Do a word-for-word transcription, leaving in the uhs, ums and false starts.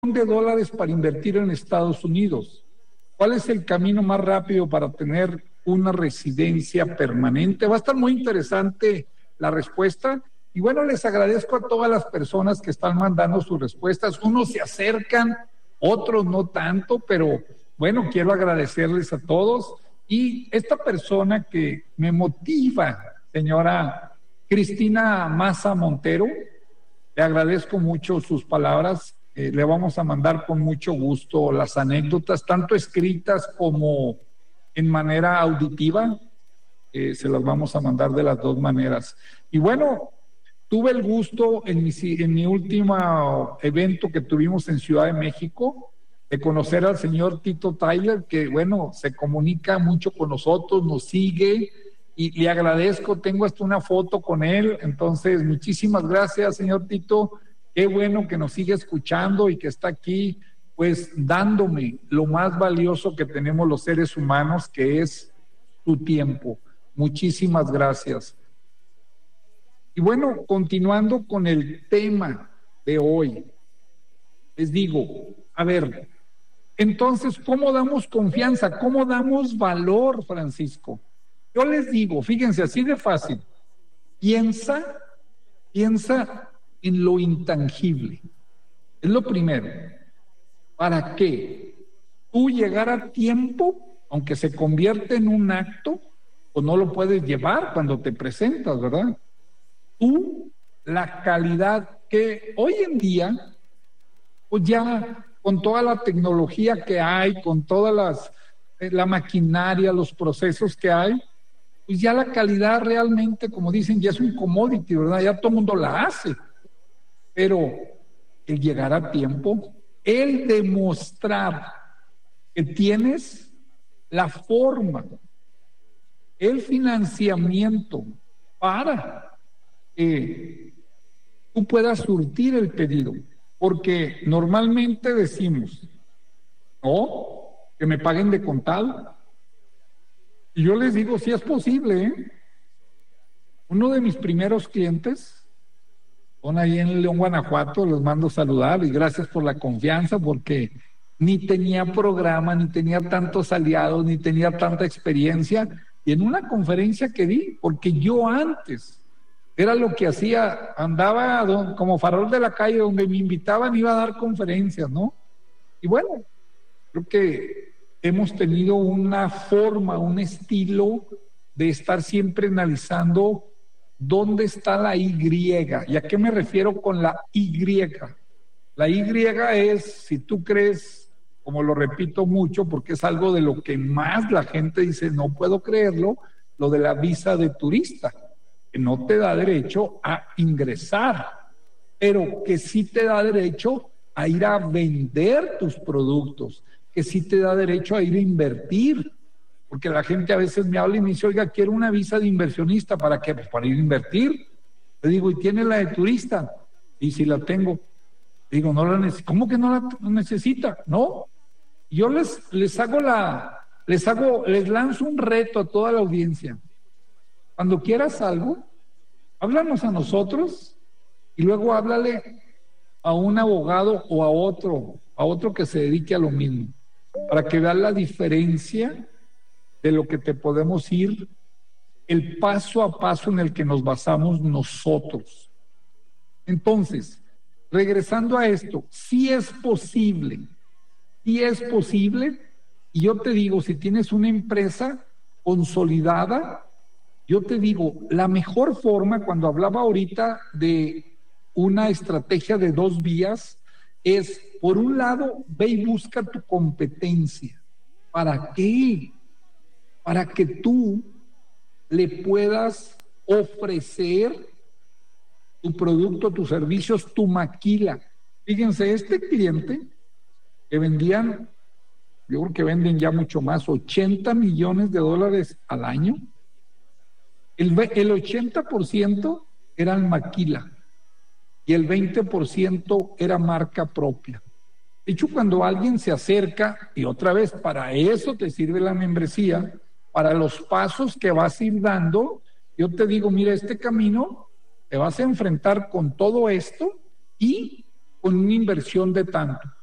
de dólares para invertir en Estados Unidos. ¿Cuál es el camino más rápido para tener una residencia permanente? Va a estar muy interesante la respuesta. Y bueno, les agradezco a todas las personas que están mandando sus respuestas. Unos se acercan, otros no tanto, pero bueno, quiero agradecerles a todos. Y esta persona que me motiva, señora Cristina Maza Montero, le agradezco mucho sus palabras. Eh, le vamos a mandar con mucho gusto las anécdotas, tanto escritas como en manera auditiva. Eh, se las vamos a mandar de las dos maneras. Y bueno, tuve el gusto en mi, en mi último evento que tuvimos en Ciudad de México de conocer al señor Tito Tyler, que bueno, se comunica mucho con nosotros, nos sigue y le agradezco, tengo hasta una foto con él. Entonces, muchísimas gracias, señor Tito. Qué bueno que nos sigue escuchando y que está aquí, pues, dándome lo más valioso que tenemos los seres humanos, que es su tiempo. Muchísimas gracias. Y bueno, continuando con el tema de hoy, les digo, a ver, entonces, ¿cómo damos confianza? ¿Cómo damos valor, Francisco? Yo les digo, fíjense, así de fácil, piensa, piensa en lo intangible. Es lo primero. ¿Para qué? Tú llegar a tiempo, aunque se convierte en un acto, o no lo puedes llevar cuando te presentas, ¿verdad? Tú, la calidad que hoy en día, pues ya con toda la tecnología que hay, con toda las, la maquinaria, los procesos que hay, pues ya la calidad realmente, como dicen, ya es un commodity, ¿verdad? Ya todo el mundo la hace. Pero el llegar a tiempo, el demostrar que tienes la forma, el financiamiento para que tú puedas surtir el pedido. Porque normalmente decimos, no, que me paguen de contado. Y yo les digo, sí es posible, ¿eh? Uno de mis primeros clientes, son ahí en León, Guanajuato, les mando saludar y gracias por la confianza, porque ni tenía programa, ni tenía tantos aliados, ni tenía tanta experiencia. Y en una conferencia que di, porque yo antes era lo que hacía, andaba don, como farol de la calle, donde me invitaban, iba a dar conferencias, ¿no? Y bueno, creo que hemos tenido una forma, un estilo de estar siempre analizando dónde está la Y. ¿Y a qué me refiero con la Y? La Y es, si tú crees, como lo repito mucho, porque es algo de lo que más la gente dice, no puedo creerlo, lo de la visa de turista, que no te da derecho a ingresar, pero que sí te da derecho a ir a vender tus productos, que sí te da derecho a ir a invertir, porque la gente a veces me habla y me dice, oiga, quiero una visa de inversionista, ¿para qué? Pues para ir a invertir. Le digo, ¿y tiene la de turista? Y si la tengo. Le digo, no la necesito. ¿Cómo que no la necesita? No. Yo les, les hago la, les hago, les lanzo un reto a toda la audiencia. Cuando quieras algo, háblanos a nosotros y luego háblale a un abogado o a otro, a otro que se dedique a lo mismo, para que vean la diferencia de lo que te podemos ir, el paso a paso en el que nos basamos nosotros. Entonces, regresando a esto, sí es posible, sí es posible, y yo te digo, si tienes una empresa consolidada, yo te digo, la mejor forma, cuando hablaba ahorita de una estrategia de dos vías, es, por un lado, ve y busca tu competencia. ¿Para qué? Para que tú le puedas ofrecer tu producto, tus servicios, tu maquila. Fíjense, este cliente que vendían, yo creo que venden ya mucho más, ochenta millones de dólares al año, el, el ochenta por ciento eran maquila y el veinte por ciento era marca propia. De hecho, cuando alguien se acerca, y otra vez, para eso te sirve la membresía, para los pasos que vas a ir dando, yo te digo, mira, este camino te vas a enfrentar con todo esto y con una inversión de tanto.